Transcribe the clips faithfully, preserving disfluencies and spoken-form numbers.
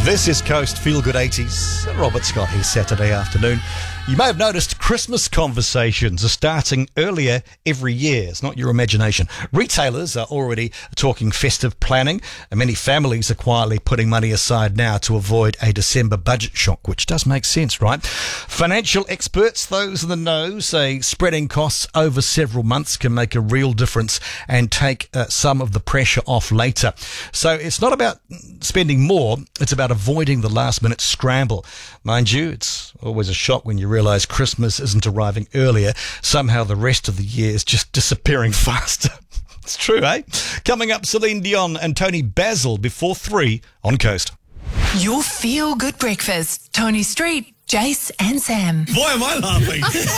This is Coast Feel Good eighties. Robert Scott here, Saturday afternoon. You may have noticed Christmas conversations are starting earlier every year. It's not your imagination. Retailers are already talking festive planning, and many families are quietly putting money aside now to avoid a December budget shock, which does make sense, right? Financial experts, those in the know, say spreading costs over several months can make a real difference and take uh, some of the pressure off later. So it's not about spending more, it's about avoiding the last-minute scramble. Mind you, it's always a shock when you realise Christmas isn't arriving earlier. Somehow the rest of the year is just disappearing faster. It's true, eh? Coming up, Celine Dion and Tony Basil before three on Coast. Your Feel Good Breakfast. Tony Street, Jace and Sam. Why am I laughing?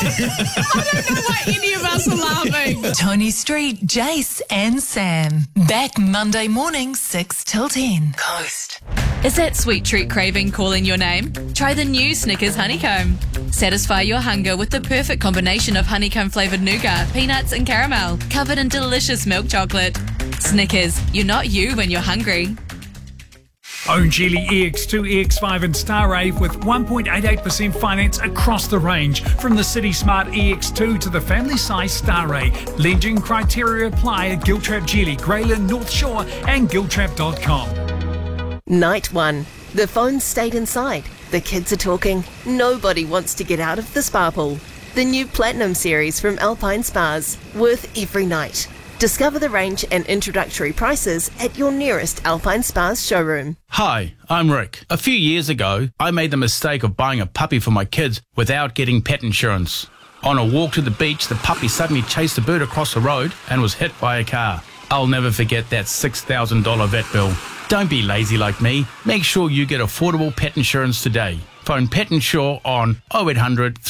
I don't know why any of us are laughing. Tony Street, Jace and Sam. Back Monday morning, six till ten. Coast. Is that sweet treat craving calling your name? Try the new Snickers Honeycomb. Satisfy your hunger with the perfect combination of honeycomb-flavoured nougat, peanuts and caramel, covered in delicious milk chocolate. Snickers, you're not you when you're hungry. Own Geely E X two, E X five and Star Rave with one point eight eight percent finance across the range. From the City Smart E X two to the family size Star Ray. Lending criteria apply at Giltrap Geely, Greyland, North Shore and giltrap dot com. Night one. The phones stayed inside. The kids are talking. Nobody wants to get out of the spa pool. The new Platinum series from Alpine Spas. Worth every night. Discover the range and introductory prices at your nearest Alpine Spas showroom. Hi, I'm Rick. A few years ago, I made the mistake of buying a puppy for my kids without getting pet insurance. On a walk to the beach, the puppy suddenly chased a bird across the road and was hit by a car. I'll never forget that six thousand dollars vet bill. Don't be lazy like me. Make sure you get affordable pet insurance today. Phone Pet Insure on oh eight hundred